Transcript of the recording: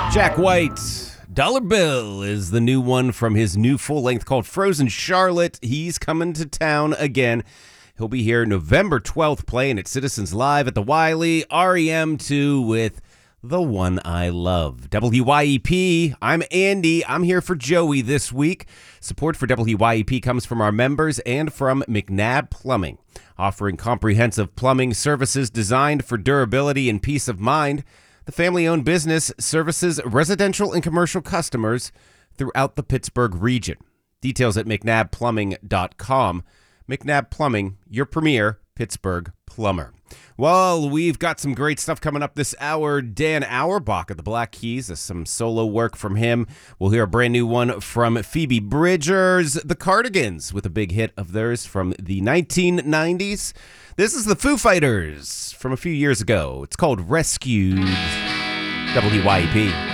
Jack White, Dollar Bill is the new one from his new full length called Frozen Charlotte. He's coming to town again. He'll be here November 12th playing at Citizens Live at the Wiley, REM2 with The One I Love. WYEP, I'm Andy. I'm here for Joey this week. Support for WYEP comes from our members and from McNabb Plumbing, offering comprehensive plumbing services designed for durability and peace of mind. The family-owned business services residential and commercial customers throughout the Pittsburgh region. Details at mcnabbplumbing.com. McNabb Plumbing, your premier Pittsburgh plumber. Well, we've got some great stuff coming up this hour. Dan Auerbach of the Black Keys, some solo work from him. We'll hear a brand new one from Phoebe Bridgers. The Cardigans with a big hit of theirs from the 1990s. This is the Foo Fighters from a few years ago. It's called Rescued. WYEP.